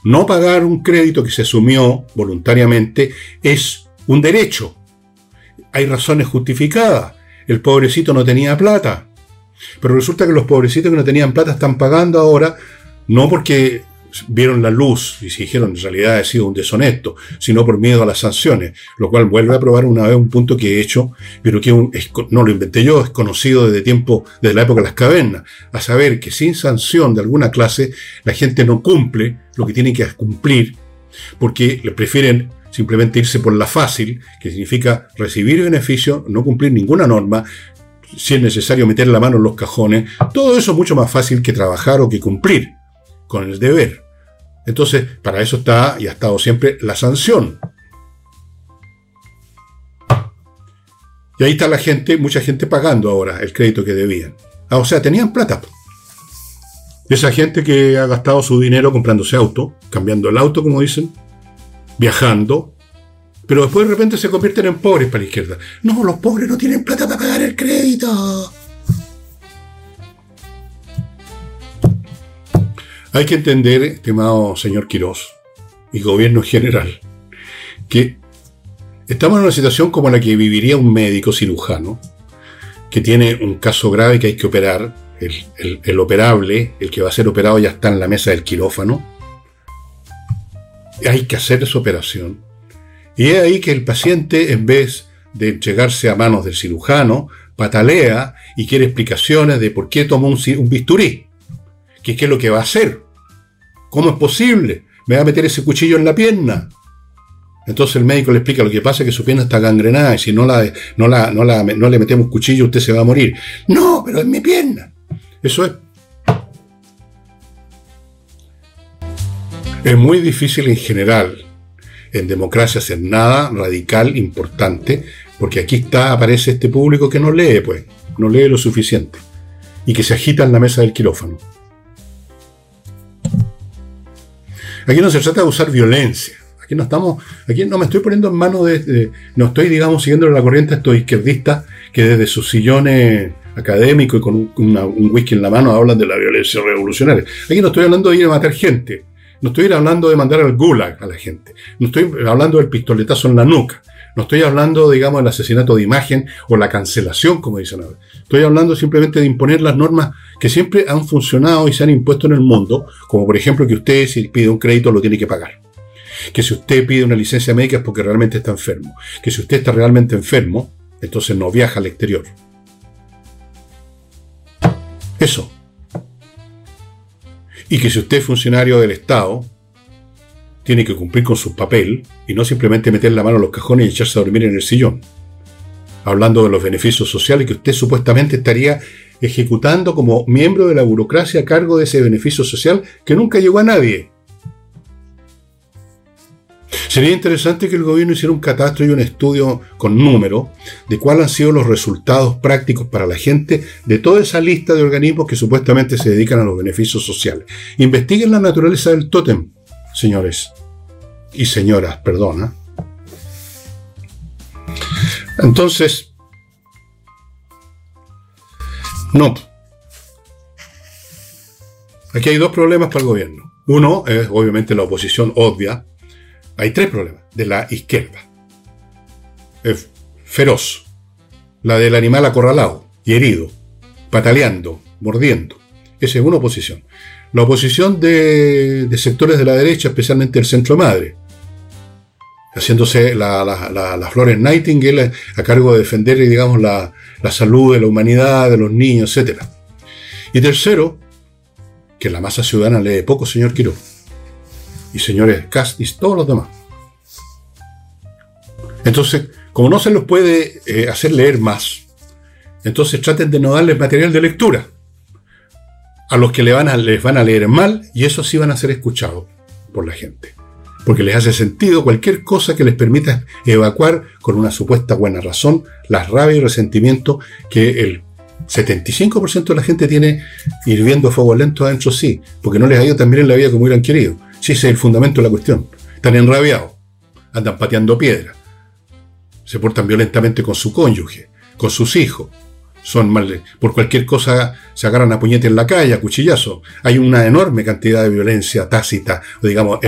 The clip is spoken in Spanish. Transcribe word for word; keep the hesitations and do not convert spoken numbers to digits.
No pagar un crédito que se asumió voluntariamente es un derecho. Hay razones justificadas. El pobrecito no tenía plata. Pero resulta que los pobrecitos que no tenían plata están pagando ahora, no porque vieron la luz y se dijeron en realidad ha sido un deshonesto, sino por miedo a las sanciones, lo cual vuelve a probar una vez un punto que he hecho, pero que un, es, no lo inventé yo, es conocido desde tiempo, desde la época de las cavernas, a saber que sin sanción de alguna clase la gente no cumple lo que tiene que cumplir, porque le prefieren simplemente irse por la fácil, que significa recibir beneficio, no cumplir ninguna norma, si es necesario meter la mano en los cajones. Todo eso es mucho más fácil que trabajar o que cumplir con el deber. Entonces, para eso está y ha estado siempre la sanción. Y ahí está la gente, mucha gente pagando ahora el crédito que debían. Ah, o sea, tenían plata. Esa gente que ha gastado su dinero comprándose auto, cambiando el auto, como dicen, viajando, pero después de repente se convierten en pobres para la izquierda. No, los pobres no tienen plata para pagar el crédito. Hay que entender, estimado señor Quirós y gobierno en general, que estamos en una situación como la que viviría un médico cirujano que tiene un caso grave que hay que operar. El, el, el operable, el que va a ser operado ya está en la mesa del quirófano. Hay que hacer esa operación. Y es ahí que el paciente, en vez de entregarse a manos del cirujano, patalea y quiere explicaciones de por qué tomó un, un bisturí. ¿Qué, ¿Qué es lo que va a hacer? ¿Cómo es posible? ¿Me va a meter ese cuchillo en la pierna? Entonces el médico le explica: lo que pasa es que su pierna está gangrenada y si no, la, no, la, no, la, no le metemos cuchillo usted se va a morir. No, pero es mi pierna. Eso es. Es muy difícil en general, en democracia, hacer nada radical, importante, porque aquí está, aparece este público que no lee, pues, no lee lo suficiente, y que se agita en la mesa del quirófano. Aquí no se trata de usar violencia. Aquí no estamos, aquí no me estoy poniendo en manos de, de, no estoy, digamos, siguiendo la corriente a estos izquierdistas que desde sus sillones académicos y con un, una, un whisky en la mano hablan de la violencia revolucionaria. Aquí no estoy hablando de ir a matar gente. No estoy hablando de mandar al gulag a la gente. No estoy hablando del pistoletazo en la nuca. No estoy hablando, digamos, del asesinato de imagen o la cancelación, como dicen ahora. Estoy hablando simplemente de imponer las normas que siempre han funcionado y se han impuesto en el mundo, como por ejemplo que usted, si pide un crédito, lo tiene que pagar. Que si usted pide una licencia médica es porque realmente está enfermo. Que si usted está realmente enfermo, entonces no viaja al exterior. Eso. Y que si usted es funcionario del Estado, tiene que cumplir con su papel y no simplemente meter la mano en los cajones y echarse a dormir en el sillón. Hablando de los beneficios sociales que usted supuestamente estaría ejecutando como miembro de la burocracia a cargo de ese beneficio social que nunca llegó a nadie. Sería interesante que el gobierno hiciera un catastro y un estudio con números de cuáles han sido los resultados prácticos para la gente de toda esa lista de organismos que supuestamente se dedican a los beneficios sociales. Investiguen la naturaleza del tótem, señores y señoras, perdona. Entonces, no. Aquí hay dos problemas para el gobierno. Uno es obviamente la oposición obvia. Hay tres problemas de la izquierda. Es feroz. La del animal acorralado y herido, pataleando, mordiendo. Esa es una oposición. La oposición de, de sectores de la derecha, especialmente el centro madre, haciéndose la, la, la, la Florence Nightingale a cargo de defender, digamos, la, la salud de la humanidad, de los niños, etcétera. Y tercero, que la masa ciudadana lee poco, señor Quirós. Y señores Kast y todos los demás. Entonces, como no se los puede eh, hacer leer más, entonces traten de no darles material de lectura. A los que le van a, les van a leer mal, y eso sí van a ser escuchados por la gente. Porque les hace sentido cualquier cosa que les permita evacuar con una supuesta buena razón la rabia y resentimiento que el setenta y cinco por ciento de la gente tiene hirviendo a fuego lento adentro sí, porque no les ha ido tan bien en la vida como hubieran querido. Sí, ese es el fundamento de la cuestión. Están enrabiados, andan pateando piedra, se portan violentamente con su cónyuge, con sus hijos, son mal, por cualquier cosa se agarran a puñete en la calle, a cuchillazo. Hay una enorme cantidad de violencia tácita, o digamos,